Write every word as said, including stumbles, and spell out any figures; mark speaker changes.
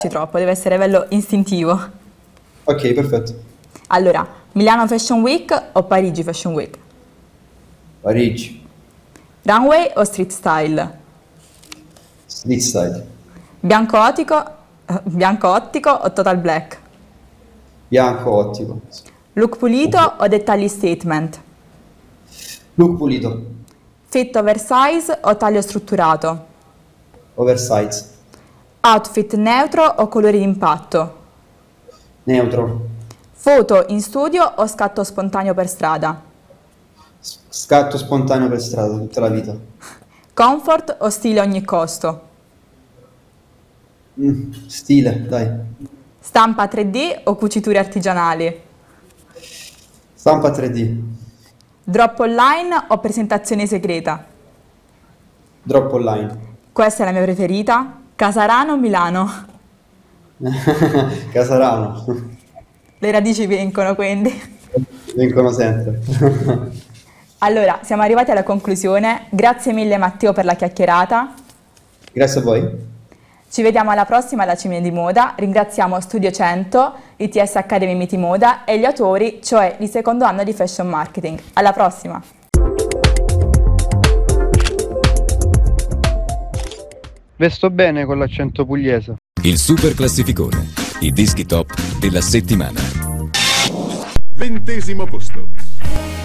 Speaker 1: troppo, deve essere bello istintivo.
Speaker 2: Ok, perfetto.
Speaker 1: Allora, Milano Fashion Week o Parigi Fashion Week?
Speaker 2: Parigi.
Speaker 1: Runway o street style?
Speaker 2: Street style.
Speaker 1: Bianco ottico, eh, bianco ottico o total black?
Speaker 2: Bianco ottico.
Speaker 1: Look pulito o dettagli statement?
Speaker 2: Look pulito.
Speaker 1: Fit oversize o taglio strutturato?
Speaker 2: Oversize.
Speaker 1: Outfit neutro o colori d'impatto?
Speaker 2: Neutro.
Speaker 1: Foto in studio o scatto spontaneo per strada?
Speaker 2: S- Scatto spontaneo per strada tutta la vita.
Speaker 1: Comfort o stile a ogni costo?
Speaker 2: Mm, stile, dai.
Speaker 1: Stampa tre D o cuciture artigianali?
Speaker 2: Stampa tre D.
Speaker 1: Drop online o presentazione segreta?
Speaker 2: Drop online.
Speaker 1: Questa è la mia preferita. Casarano o Milano?
Speaker 2: Casarano.
Speaker 1: Le radici vincono quindi.
Speaker 2: Vincono sempre.
Speaker 1: Allora, siamo arrivati alla conclusione. Grazie mille Matteo per la chiacchierata.
Speaker 2: Grazie a voi.
Speaker 1: Ci vediamo alla prossima alla Cimine di Moda. Ringraziamo Studio cento, I T S Academy Miti Moda e gli autori, cioè il secondo anno di Fashion Marketing. Alla prossima!
Speaker 3: Vesto bene con l'accento pugliese.
Speaker 4: Il super classificone, i dischi top della settimana.
Speaker 5: Ventesimo posto.